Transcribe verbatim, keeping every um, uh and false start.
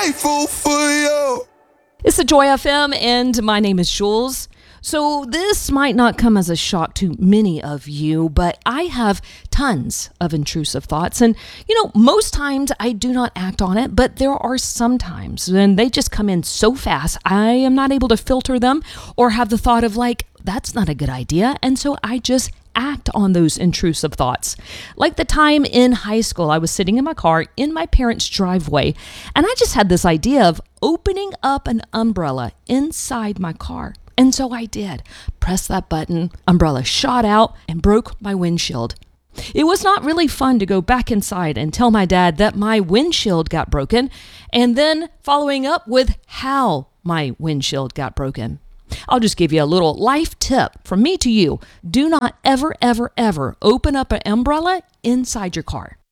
grateful for you. It's the Joy F M, and my name is Jules. So this might not come as a shock to many of you, but I have tons of intrusive thoughts. And, you know, most times I do not act on it, but there are some times when they just come in so fast, I am not able to filter them or have the thought of like, that's not a good idea. And so I just act on those intrusive thoughts. Like the time in high school, I was sitting in my car in my parents' driveway, and I just had this idea of opening up an umbrella inside my car. And so I did. Pressed that button, umbrella shot out and broke my windshield. It was not really fun to go back inside and tell my dad that my windshield got broken, and then following up with how my windshield got broken. I'll just give you a little life tip from me to you. Do not ever, ever, ever open up an umbrella inside your car.